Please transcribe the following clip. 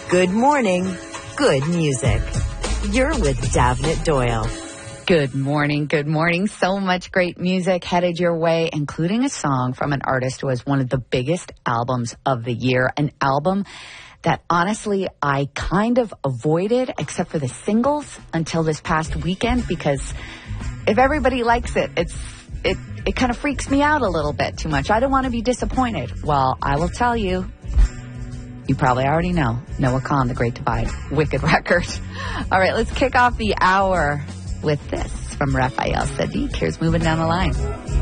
Good morning. Good music. You're with Davnit Doyle. Good morning. Good morning. So much great music headed your way, including a song from an artist who has one of the biggest albums of the year. An album that honestly I kind of avoided except for the singles until this past weekend, because if everybody likes it, it kind of freaks me out a little bit too much. I don't want to be disappointed. Well, I will tell you. You probably already know. Noah Kahan, The Great Divide. Wicked record. All right, let's kick off the hour with this from Raphael Saadiq. Here's Moving Down the Line.